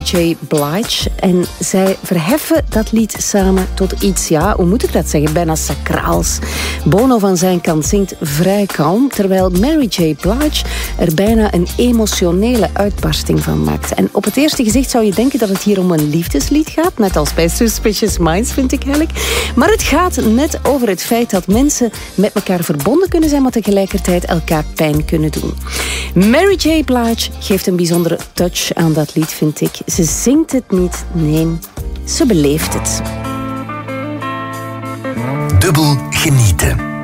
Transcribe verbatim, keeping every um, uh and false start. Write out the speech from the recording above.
J. Blige. En zij verheffen dat lied samen tot iets, ja, hoe moet ik dat zeggen, bijna sacraals. Bono van zijn kant zingt vrij kalm, terwijl Mary J. Blige er bijna een emotionele uitbarsting van maakt. En op het eerste gezicht zou je denken dat het hier om een liefdeslied gaat, net als bij Suspicious Minds, vind ik eigenlijk. Maar het gaat net over het feit dat mensen met elkaar verbonden kunnen zijn, maar tegelijkertijd elkaar pijn kunnen doen. Mary J. Blige geeft een bijzondere touch aan dat lied, vind ik. Ze zingt het niet, nee, ze beleeft het. Dubbel genieten.